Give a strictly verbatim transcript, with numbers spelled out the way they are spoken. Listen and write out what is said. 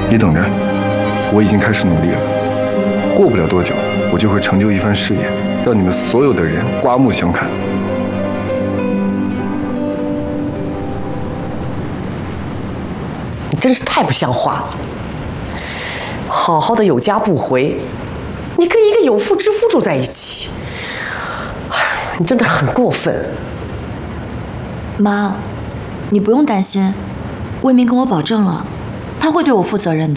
你等着，我已经开始努力了。过不了多久，我就会成就一番事业，让你们所有的人刮目相看。 你真是太不像话了！好好的有家不回，你跟一个有妇之夫住在一起，你真的很过分。 妈，你不用担心，魏明跟我保证了，他会对我负责任的。